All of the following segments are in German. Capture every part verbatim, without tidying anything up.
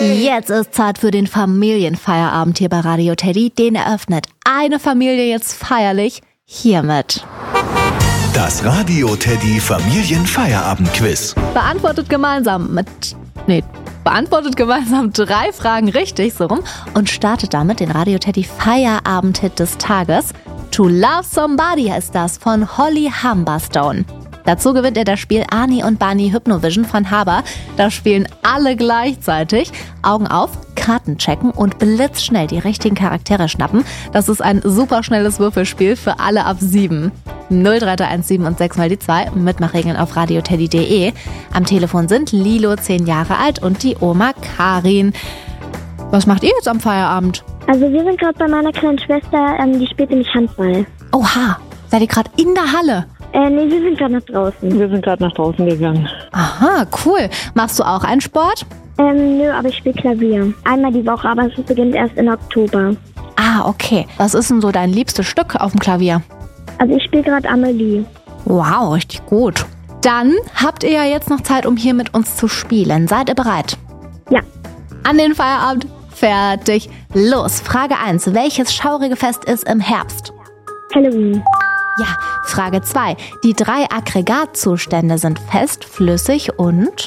Jetzt ist Zeit für den Familienfeierabend hier bei Radio Teddy. Den eröffnet eine Familie jetzt feierlich hiermit. Das Radio Teddy Familienfeierabend-Quiz. Beantwortet gemeinsam mit... Nee, beantwortet gemeinsam drei Fragen richtig, so rum. Und startet damit den Radio Teddy Feierabend-Hit des Tages. To Love Somebody heißt das von Holly Humberstone. Dazu gewinnt er das Spiel Ani und Bunny Hypnovision von Haber. Da spielen alle gleichzeitig. Augen auf, Karten checken und blitzschnell die richtigen Charaktere schnappen. Das ist ein super schnelles Würfelspiel für alle ab sieben. null drei drei eins sieben und sechs mal die zwei. Mitmachregeln auf radioteddy punkt de. Am Telefon sind Lilo, zehn Jahre alt, und die Oma Karin. Was macht ihr jetzt am Feierabend? Also wir sind gerade bei meiner kleinen Schwester, ähm, die spielt nämlich Handball. Oha, seid ihr gerade in der Halle? Äh, nee, wir sind gerade nach draußen. Wir sind gerade nach draußen gegangen. Aha, cool. Machst du auch einen Sport? Ähm, nö, aber ich spiele Klavier. Einmal die Woche, aber es beginnt erst in Oktober. Ah, okay. Was ist denn so dein liebstes Stück auf dem Klavier? Also ich spiele gerade Amelie. Wow, richtig gut. Dann habt ihr ja jetzt noch Zeit, um hier mit uns zu spielen. Seid ihr bereit? Ja. An den Feierabend. Fertig. Los, Frage eins. Welches schaurige Fest ist im Herbst? Halloween. Ja, Frage zwei. Die drei Aggregatzustände sind fest, flüssig und...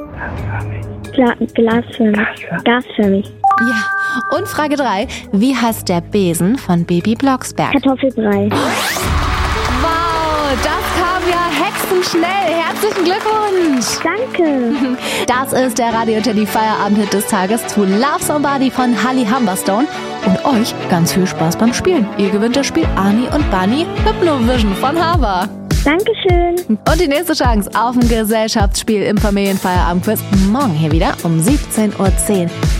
Gla glasförmig. Gasförmig. Ja, und Frage drei. Wie heißt der Besen von Baby Blocksberg? Kartoffelbrei. Wow, das kam ja hexenschnell. Herzlichen Glückwunsch. Danke. Das ist der Radio Teddy Feierabend-Hit des Tages To Love Somebody von Holly Humberstone. Und euch ganz viel Spaß beim Spielen. Ihr gewinnt das Spiel Ani und Bunny Hypnovision von Haber. Dankeschön. Und die nächste Chance auf ein Gesellschaftsspiel im Familienfeierabend-Quiz morgen hier wieder um siebzehn Uhr zehn.